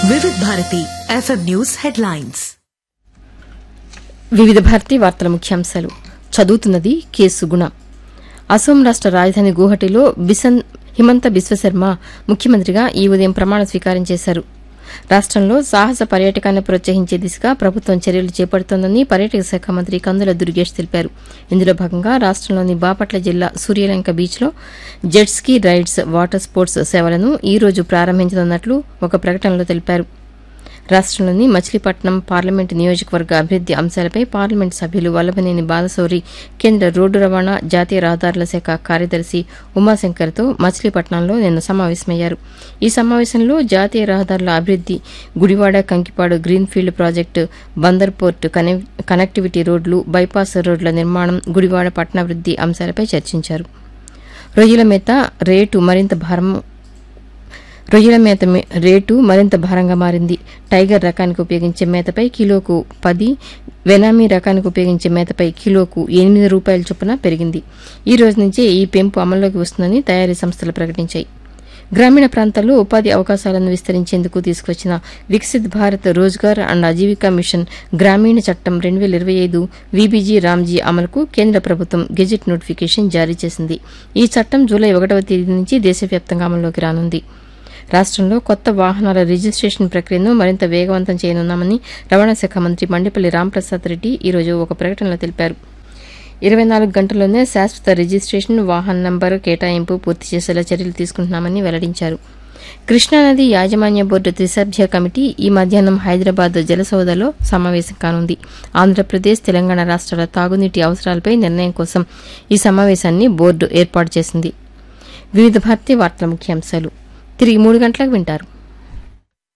వివిధ Bharati FM news headlines. వివిధ భారతి వార్తల ముఖ్యాంశాలు చదువుతున్నది కేసు గుణ. అసోం రాష్ట రాజధాని గువాహటిలో హిమంత బిశ్వశర్మ ముఖ్యమంత్రిగా ఈ ఉదయం ప్రమాణ స్వీకారం చేశారు. రాష్టంలో సాహస పర్యాటకాన్ని ప్రోత్సహించే దిశగా ప్రభుత్వం చర్యలు చేపడుతోందని పర్యాటక శాఖ మంత్రి కందుల దుర్గేష్ తెలిపారు. ఇందులో భాగంగా రాష్టంలోని బాపట్ల జిల్లా సూర్యలంక బీచ్లో జెట్స్కీ రైడ్స్, వాటర్ స్పోర్ట్స్ సేవలను ఈ రోజు ప్రారంభించనున్నట్లు ఒక ప్రకటనలో తెలిపారు. రాష్టంలోని మచిలీపట్నం పార్లమెంటు నియోజకవర్గ అభివృద్ది అంశాలపై పార్లమెంటు సభ్యులు వల్లభనేని బాలశౌరి కేంద్ర రోడ్డు రవాణా, జాతీయ రహదారుల శాఖ కార్యదర్శి ఉమాశంకర్తో మచిలీపట్నంలో నిన్న సమావేశమయ్యారు. ఈ సమావేశంలో జాతీయ రహదారుల అభివృద్ది, Gudivada Kankipadu greenfield project, Bandar port connectivity రోడ్లు, బైపాస్ రోడ్ల నిర్మాణం, గుడివాడ పట్టణాభివృద్ది అంశాలపై చర్చించారు. రొయ్యల మేత రేటు మరింత భారంగా మారింది. టైగర్ రకానికి ఉపయోగించే మేతపై కిలోకు 10, వెనామీ రకానికి ఉపయోగించే మేతపై కిలోకు 8 రూపాయల చొప్పున పెరిగింది. ఈ రోజు నుంచే ఈ పెంపు అమల్లోకి వస్తుందని తయారీ సంస్థలు ప్రకటించాయి. గ్రామీణ ప్రాంతాల్లో ఉపాధి అవకాశాలను విస్తరించేందుకు తీసుకొచ్చిన వికసిత్ భారత్ రోజ్గార్ అండ్ ఆజీవికా మిషన్ గ్రామీణ చట్టం 2025 వీబీజీ రామ్జీ అమలుకు కేంద్ర ప్రభుత్వం గెజిట్ నోటిఫికేషన్ జారీ చేసింది. ఈ చట్టం జూలై 1వ తేదీ నుంచి దేశవ్యాప్తంగా అమల్లోకి రానుంది. రాష్టంలో కొత్త వాహనాల రిజిస్టేషన్ ప్రక్రియను మరింత వేగవంతం చేయనున్నామని రవాణా శాఖ మంత్రి మండిపల్లి రాంప్రసాద్ రెడ్డి ఈ రోజు ఒక ప్రకటనలో తెలిపారు. 24 గంటల్లోనే శాశ్వత రిజిస్టేషన్, వాహన నంబరు కేటాయింపు పూర్తి చేసేలా చర్యలు తీసుకుంటున్నామని వెల్లడించారు. కృష్ణానది యాజమాన్య బోర్డు త్రిసభ్య కమిటీ ఈ మధ్యాహ్నం హైదరాబాద్ జలసౌధలో సమావేశం కానుంది. ఆంధ్రప్రదేశ్, తెలంగాణ రాష్ట్రాల తాగునీటి అవసరాలపై నిర్ణయం కోసం ఈ సమావేశాన్ని బోర్డు ఏర్పాటు చేసింది. వివిధ భారతి వార్తల ముఖ్యాంశాలు తిరిగి 3 గంటలకు వింటారు.